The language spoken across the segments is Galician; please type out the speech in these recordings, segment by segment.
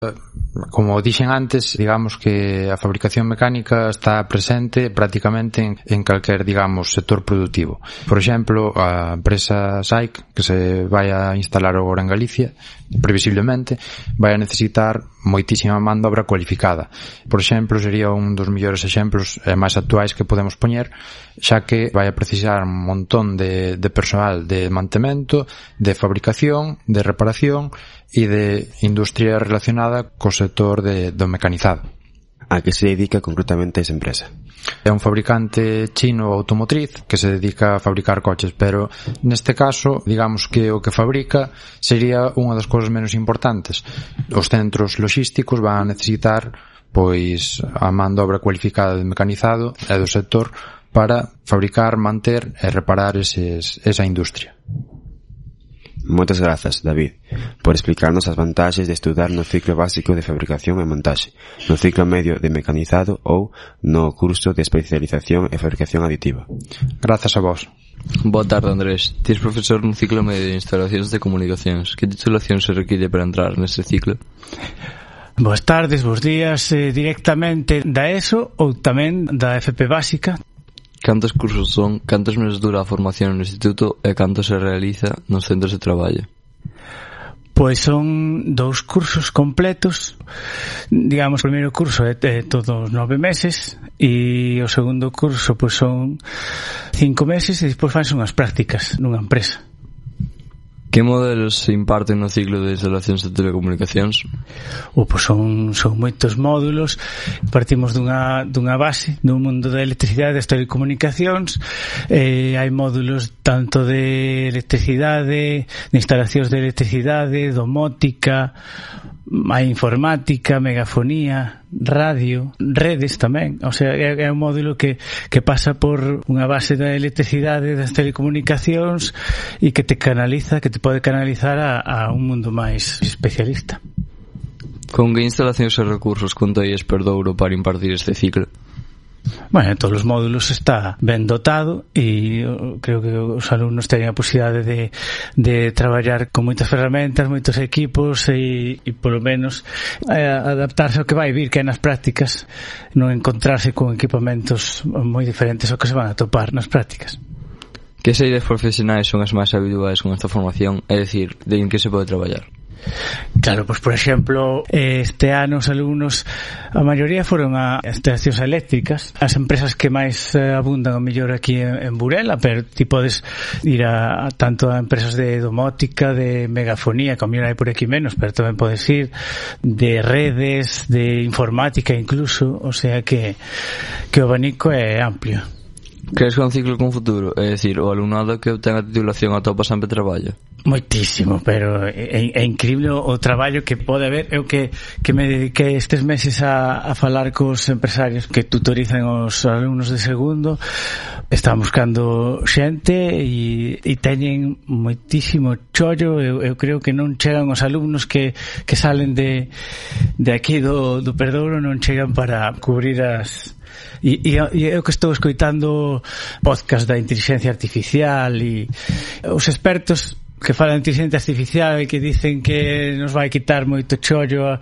Como dixen antes, digamos que a fabricación mecánica está presente prácticamente en calquer, digamos, sector productivo. Por exemplo, a empresa SAIC, que se vai a instalar agora en Galicia, previsiblemente, vai a necesitar moitísima man de obra cualificada. Por exemplo, sería un dos mellores exemplos máis actuais que podemos poñer, xa que vai a precisar un montón de persoal de mantemento, de fabricación, de reparación e de industria relacionada co sector do mecanizado. A que se dedica concretamente esa empresa? É un fabricante chino automotriz que se dedica a fabricar coches, pero neste caso, digamos que o que fabrica sería unha das cousas menos importantes. Os centros logísticos van a necesitar pois a man de obra cualificada de mecanizado e do sector para fabricar, manter e reparar esa industria. Moitas grazas, David, por explicarnos as vantaxes de estudar no ciclo básico de fabricación e montaxe, no ciclo medio de mecanizado ou no curso de especialización e fabricación aditiva. Grazas a vos. Boa tarde, Andrés. Tis profesor no ciclo medio de instalacións de comunicacións. Que titulación se require para entrar neste ciclo? Boas tardes, bos días, directamente da ESO ou tamén da FP básica. Cantos cursos son, cantos meses dura a formación no instituto e canto se realiza nos centros de traballo? Pois son 2 cursos completos. Digamos, o primeiro curso é todos 9 meses e o segundo curso pois son 5 meses e despois fanse unhas prácticas nunha empresa. Que modelos se imparten no ciclo de instalacións de telecomunicacións? Pois son moitos módulos. Partimos dunha base no mundo da electricidade e das telecomunicacións. Hai módulos tanto de electricidade, de instalacións de electricidade, domótica, hai informática, megafonía, radio, redes tamén. O sea, é un módulo que pasa por unha base da electricidade, das telecomunicacións e que te pode canalizar a un mundo máis especialista. Con que instalacións e recursos conta Esperdouro para impartir este ciclo? Bueno, todos os módulos está ben dotado e creo que os alumnos teñen a posibilidade de traballar con moitas ferramentas, moitos equipos e polo menos adaptarse ao que vai vir, que é nas prácticas, non encontrarse con equipamentos moi diferentes ao que se van a topar nas prácticas. Que saídas profesionais son as máis habituais con esta formación? É dicir, de en que se pode traballar? Claro, pois por exemplo, este ano os alumnos, a maioría foron a instalacións eléctricas, as empresas que máis abundan o mellor aquí en Burela, pero ti podes ir tanto a empresas de domótica, de megafonía, que a mellor hai por aquí menos, pero tamén podes ir de redes, de informática incluso, o sea que o abanico é amplio. Crees que é un ciclo con futuro? É dicir, o alumnado que obtén a titulación atopa sempre traballo? Moitísimo, pero é increíble o traballo que pode haber. Eu que me dediquei estes meses a falar cos empresarios que tutorizan os alumnos de segundo, están buscando xente e teñen moitísimo chollo. Eu creo que non chegan os alumnos que salen de aquí do Perdouro, non chegan para cubrir as... E eu que estou escoitando podcast da inteligencia artificial e os expertos que falan de inteligencia artificial e que dicen que nos vai quitar moito chollo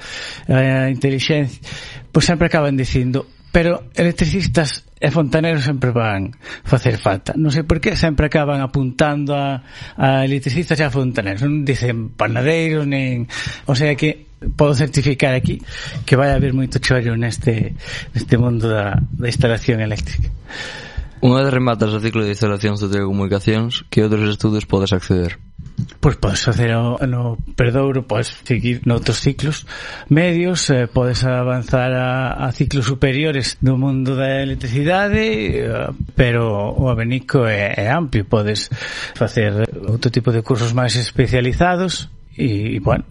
a inteligencia, pois sempre acaban dicindo, pero electricistas e fontaneros sempre van facer falta. Non sei por que sempre acaban apuntando a electricistas e a fontaneros, non dicen panadeiros nen... O sea que podo certificar aquí que vai haber moito chollo neste mundo da instalación eléctrica. Unha vez rematas o ciclo de instalacións de telecomunicacións, que outros estudos podes acceder? Pois podes facer no Perdouro, podes seguir noutros ciclos medios, podes avanzar a ciclos superiores do mundo da electricidade, pero o abanico é amplio. Podes facer outro tipo de cursos máis especializados e bueno.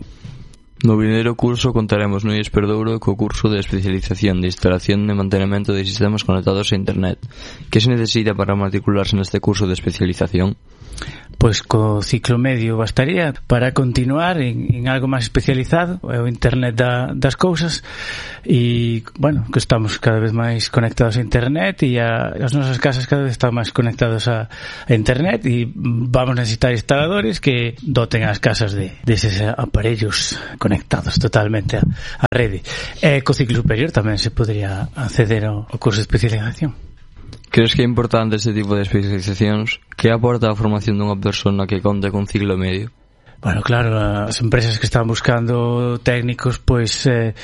No primeiro curso contaremos no IES Perdouro co curso de especialización de instalación de mantenimento de sistemas conectados a internet. Que se necesita para matricularse neste curso de especialización? Pois co ciclo medio bastaría para continuar en algo máis especializado, é o internet das cousas, e bueno, que estamos cada vez máis conectados a internet e as nosas casas cada vez están máis conectados a internet e vamos necesitar instaladores que doten as casas deses aparellos conectados conectados totalmente á rede. E co ciclo superior tamén se podría acceder ao curso de especialización. Crees que é importante este tipo de especializacións? Que aporta a formación dunha persona que conta con ciclo medio? Bueno, claro, as empresas que están buscando técnicos pois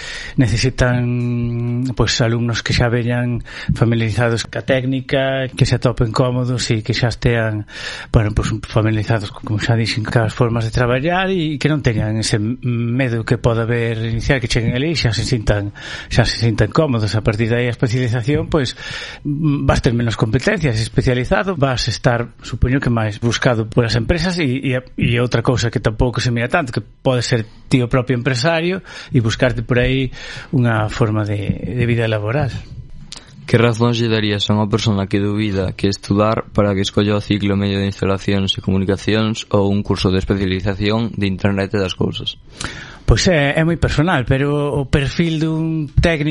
necesitan pois alumnos que xa veñan familiarizados ca técnica, que se atopen cómodos e que xa estean, bueno, pois familiarizados, como xa dixen, cas formas de traballar e que non teñan ese medo que pode haber inicial, que cheguen ali e xa se sintan cómodos. A partir de aí a especialización, pois vas ter menos competencias, especializado, vas estar, supoño que máis buscado polas empresas e outra cousa que tampouco se mira tanto, que pode ser ti o propio empresario e buscarte por aí unha forma de vida laboral. Que razóns lle darías a unha persona que dubida que estudar para que escolla o ciclo medio de instalacións e comunicacións ou un curso de especialización de internet e das cousas? Pois é moi personal, pero o perfil dun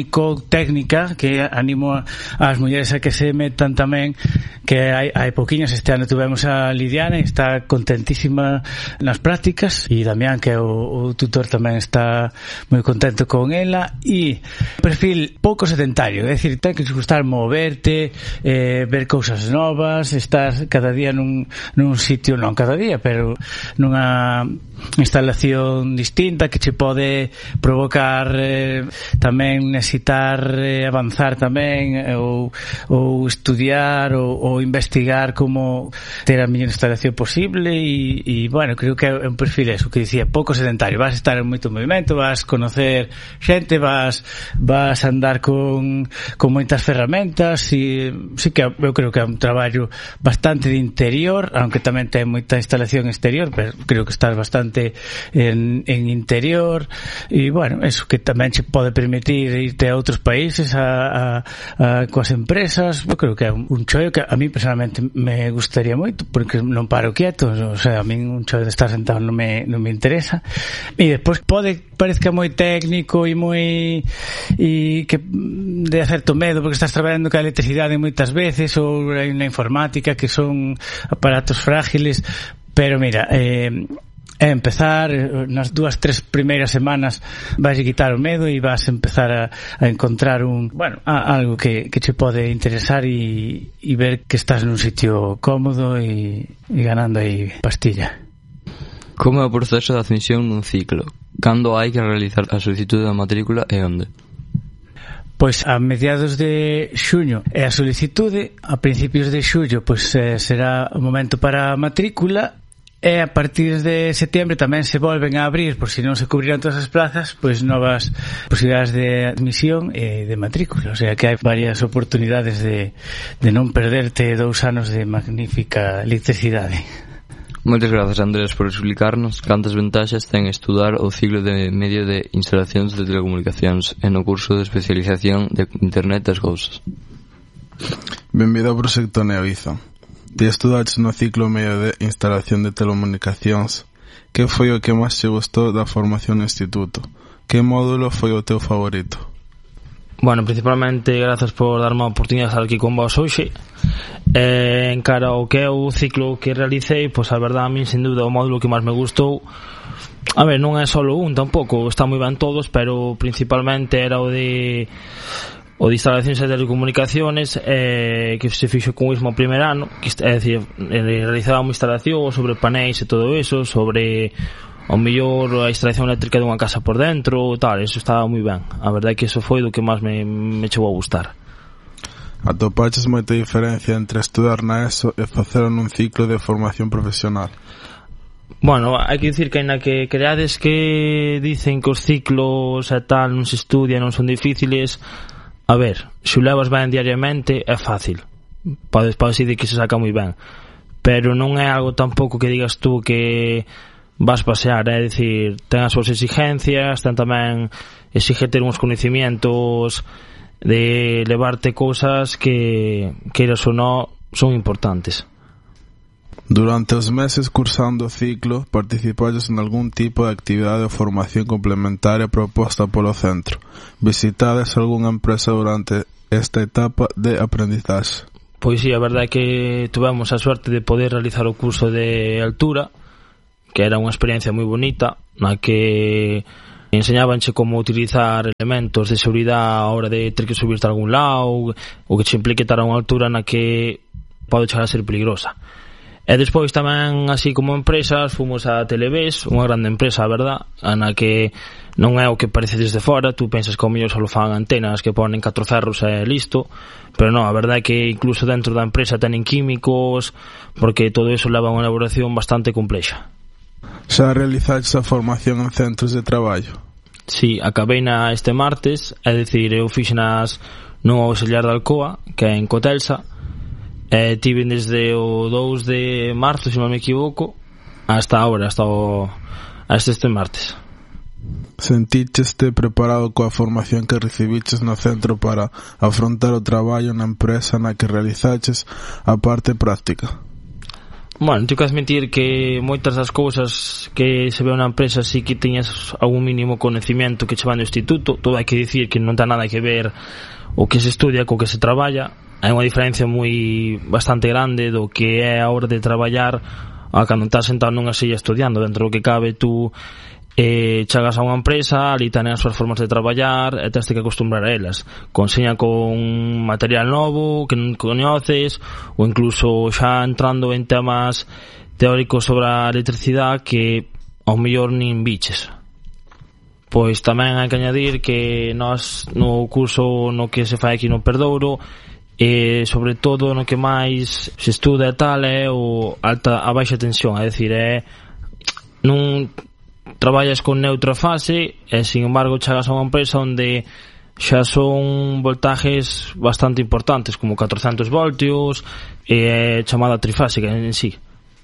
técnica que animo ás mulleres a que se metan tamén, que hai pouquiñas. Este ano tuvemos a Lidiane, está contentísima nas prácticas, e Damián, que é o tutor, tamén está moi contento con ela. E perfil pouco sedentario, é dicir, ten que gustar moverte, ver cousas novas, estar cada día nun sitio, non cada día, pero nunha instalación distinta que che pode provocar tamén necesitar avanzar tamén ou estudiar ou investigar como ter a mellor instalación posible e bueno, creo que é un perfil eso que dicía, pouco sedentario. Vas estar en moito movimento, vas conocer xente, vas andar con moitas ferramentas e sí que eu creo que é un traballo bastante de interior, aunque tamén ten moita instalación exterior, pero creo que estás bastante en interior e bueno, eso que tamén se pode permitir irte a outros países coas empresas. Eu creo que é un chollo que a mí personalmente me gustaría moito, porque non paro quieto, o sea, a mí un chollo de estar sentado non me interesa. E despois parezca moi técnico e que de certo medo, porque estás traballando ca electricidade moitas veces ou na informática, que son aparatos frágiles, pero mira, empezar nas 2-3 primeiras semanas vais a quitar o medo e vas a empezar a encontrar algo que che pode interesar e ver que estás nun sitio cómodo e ganando aí pastilla. Como é o proceso de admisión nun ciclo? Cando hai que realizar a solicitude da matrícula e onde? Pois a mediados de xuño é a solicitude, a principios de xullo pois será o momento para a matrícula. E a partir de setembro tamén se volven a abrir, por si non se cubriran todas as plazas, pois novas posibilidades de admisión e de matrícula. O sea que hai varias oportunidades de non perderte 2 anos de magnífica electricidade. Moitas grazas, Andrés, por explicarnos cantas ventaxas ten estudar o ciclo de medio de instalacións de telecomunicacións e no curso de especialización de internet das cousas. Benvido ao proxecto Neoiza. Ti estudaches no ciclo medio de instalación de telecomunicacións. Que foi o que máis te gustou da formación no instituto? Que módulo foi o teu favorito? Bueno, principalmente grazas por darme a oportunidade de estar aquí con vos hoxe. En cara ao que é o ciclo que realicei, pois a verdade a mí sin dúbida o módulo que máis me gustou, a ver, non é só un tampouco, está moi ben todos, pero principalmente era o de instalacións e telecomunicaciones, que se fixo con o mismo primeiro ano, é dicir, realizaba unha instalación sobre panéis e todo eso, sobre ao mellor a instalación eléctrica dunha casa por dentro, tal, eso estaba moi ben. A verdade é que eso foi do que máis me chegou a gustar. Atopaches moita diferencia entre estudar na ESO e facelo nun ciclo de formación profesional? Bueno, hai que dicir que ainda que creades que dicen que os ciclos e tal non se estudian, non son difíciles, a ver, se o levas ben diariamente é fácil, podes decir que se saca moi ben, pero non é algo tampouco que digas tú que vas pasear, é dicir, ten as súas exigencias, ten tamén exige ter uns conhecimientos de levarte cousas que queiras ou non son importantes. Durante os meses cursando o ciclo, participades en algún tipo de actividade ou formación complementaria proposta polo centro? Visitades algunha empresa durante esta etapa de aprendizaxe? Pois sí, a verdade é que tuvemos a suerte de poder realizar o curso de altura, que era unha experiencia moi bonita, na que enseñábanche como utilizar elementos de seguridade a hora de ter que subirte a algún lado, o que che implique estar a unha altura na que pode chegar a ser peligrosa. E despois tamén, así como empresas, fomos a Televés, unha grande empresa, a verdad, na que non é o que parece desde fora. Tú pensas que ao mellor só fan antenas que ponen 4 ferros e listo, pero non, a verdad é que incluso dentro da empresa tenen químicos, porque todo eso leva a unha elaboración bastante complexa. Xa realizaste a formación en centros de traballo? Sí, acabei este martes, é dicir, eu fixenas no auxiliar de Alcoa, que é en Cotelsa. Tive desde o 2 de marzo, se non me equivoco, hasta ahora, hasta este martes. Senticheste preparado coa formación que recibiches no centro para afrontar o traballo na empresa na que realizaches a parte práctica? Bueno, tenho que admitir que moitas das cousas que se ve na empresa sí que teñas algún mínimo conhecimento que che van do instituto. Todo hai que dicir que non ten nada que ver o que se estudia co que se traballa. Hai unha diferencia bastante grande do que é a hora de traballar a cando estás sentado nunha silla estudiando. Dentro do que cabe, tú chegas a unha empresa, ali ten as súas formas de traballar e tens que acostumbrar a elas. Enseñan con material novo que non coñeces, ou incluso xa entrando en temas teóricos sobre a electricidade que ao mellor nin biches. Pois tamén hai que añadir que nós no curso no que se fai aquí no Perdouro, sobre todo no que máis se estuda e tal é a baixa tensión, é dicir, non traballas con neutra fase e sin embargo chegas a unha empresa onde xa son voltajes bastante importantes, como 400 voltios e chamada trifásica en sí.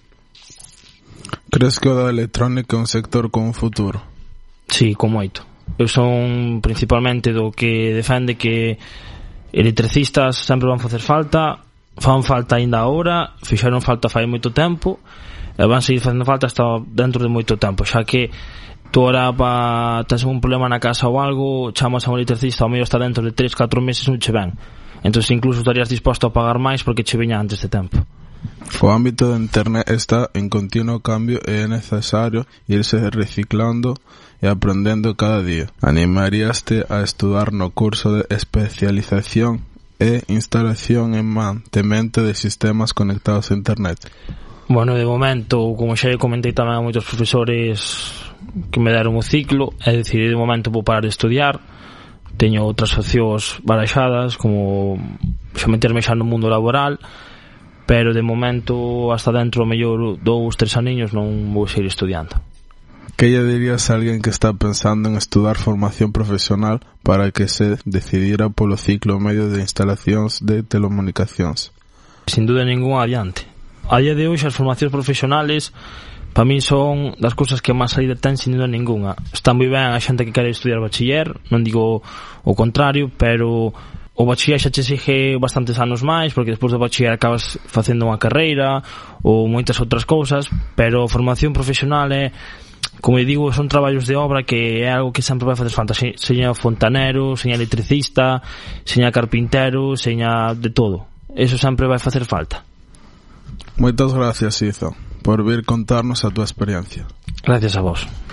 Crees que o da electrónica é un sector con un futuro? Sí, con moito. Eu son principalmente do que defende que electricistas sempre van facer falta, fan falta aínda agora, fixeron falta fai moito tempo e van seguir facendo falta hasta dentro de moito tempo, xa que tú ahora tes un problema na casa ou algo, chamas a un electricista, ao mellor está dentro de 3-4 meses non che ven, entón incluso estarías disposto a pagar máis porque che veña antes de tempo. O ámbito de internet está en continuo cambio e é necesario irse reciclando e aprendendo cada día. Animaríaste a estudar no curso de especialización e instalación e mantemento de sistemas conectados a internet? Bueno, de momento, como xa comentei tamén a moitos profesores que me deron o ciclo, é dicir, de momento vou parar de estudiar. Teño outras opcións baraxadas, como xa meterme xa no mundo laboral, pero de momento hasta dentro mellor 2-3 aniños non vou seguir estudiando. Que lle dirías a alguén que está pensando en estudar formación profesional para que se decidira polo ciclo medio de instalacións de telecomunicacións? Sin duda ninguna adiante. A día de hoxe as formacións profesionales para mí son das cousas que máis saída ten sin duda ninguna. Está moi ben a xente que quere estudiar bachiller, non digo o contrario, pero o bachiller xa che exige bastantes anos máis, porque despois do bachiller acabas facendo unha carreira ou moitas outras cousas, pero a formación profesional é, como digo, son traballos de obra que é algo que sempre vai facer falta. Seña fontanero, seña electricista, seña carpintero, seña de todo. Eso sempre vai facer falta. Moitas gracias, Izo, por vir contarnos a túa experiencia. Gracias a vos.